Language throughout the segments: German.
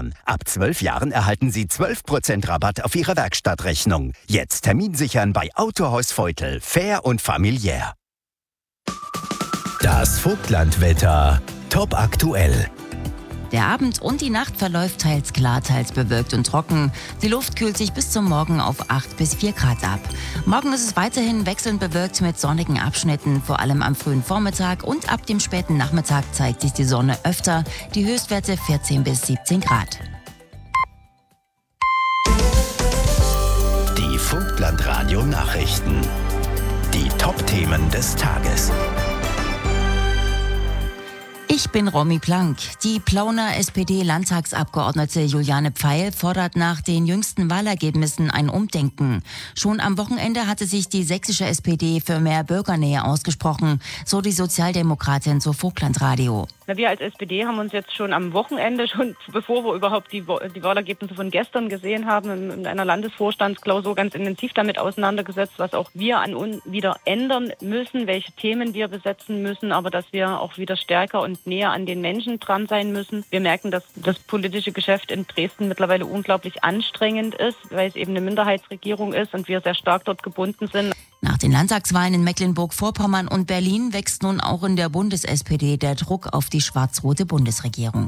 sichern. Ab 12 Jahren erhalten Sie 12% Rabatt auf Ihre Werkstattrechnung. Jetzt Termin sichern bei Autohaus Feutel. Fair und familiär. Das Vogtlandwetter. Top aktuell. Der Abend und die Nacht verläuft teils klar, teils bewölkt und trocken. Die Luft kühlt sich bis zum Morgen auf 8 bis 4 Grad ab. Morgen ist es weiterhin wechselnd bewölkt mit sonnigen Abschnitten, vor allem am frühen Vormittag, und ab dem späten Nachmittag zeigt sich die Sonne öfter. Die Höchstwerte 14 bis 17 Grad. Die Vogtlandradio Nachrichten. Die Top-Themen des Tages. Ich bin Romy Plank. Die Plauner SPD-Landtagsabgeordnete Juliane Pfeil fordert nach den jüngsten Wahlergebnissen ein Umdenken. Schon am Wochenende hatte sich die sächsische SPD für mehr Bürgernähe ausgesprochen, so die Sozialdemokratin zur Vogtlandradio. Wir als SPD haben uns jetzt schon am Wochenende, schon bevor wir überhaupt die Wahlergebnisse von gestern gesehen haben, in einer Landesvorstandsklausur ganz intensiv damit auseinandergesetzt, was auch wir an uns wieder ändern müssen, welche Themen wir besetzen müssen, aber dass wir auch wieder stärker und näher an den Menschen dran sein müssen. Wir merken, dass das politische Geschäft in Dresden mittlerweile unglaublich anstrengend ist, weil es eben eine Minderheitsregierung ist und wir sehr stark dort gebunden sind. Nach den Landtagswahlen in Mecklenburg-Vorpommern und Berlin wächst nun auch in der Bundes-SPD der Druck auf die schwarz-rote Bundesregierung.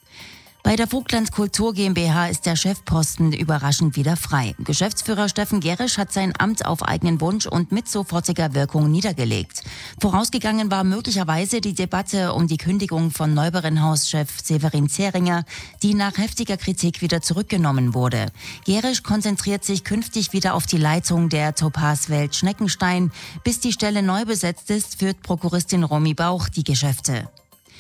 Bei der Vogtland Kultur GmbH ist der Chefposten überraschend wieder frei. Geschäftsführer Steffen Gerisch hat sein Amt auf eigenen Wunsch und mit sofortiger Wirkung niedergelegt. Vorausgegangen war möglicherweise die Debatte um die Kündigung von Neuberen-Hauschef Severin Zeringer, die nach heftiger Kritik wieder zurückgenommen wurde. Gerisch konzentriert sich künftig wieder auf die Leitung der Topaz-Welt Schneckenstein. Bis die Stelle neu besetzt ist, führt Prokuristin Romy Bauch die Geschäfte.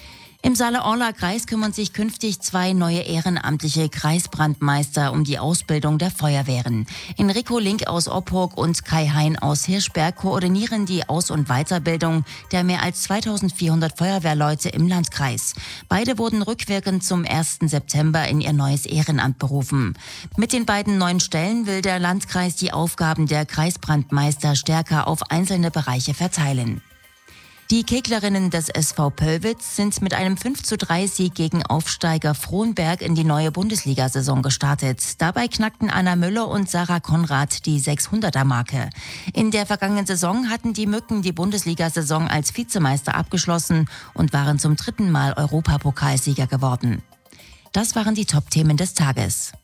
Im Saale-Orla-Kreis kümmern sich künftig 2 neue ehrenamtliche Kreisbrandmeister um die Ausbildung der Feuerwehren. Enrico Link aus Oppurg und Kai Hein aus Hirschberg koordinieren die Aus- und Weiterbildung der mehr als 2400 Feuerwehrleute im Landkreis. Beide wurden rückwirkend zum 1. September in ihr neues Ehrenamt berufen. Mit den beiden neuen Stellen will der Landkreis die Aufgaben der Kreisbrandmeister stärker auf einzelne Bereiche verteilen. Die Keglerinnen des SV Pöllwitz sind mit einem 5:3 gegen Aufsteiger Frohnberg in die neue Bundesliga-Saison gestartet. Dabei knackten Anna Müller und Sarah Konrad die 600er-Marke. In der vergangenen Saison hatten die Mücken die Bundesliga-Saison als Vizemeister abgeschlossen und waren zum 3. Mal Europapokalsieger geworden. Das waren die Top-Themen des Tages.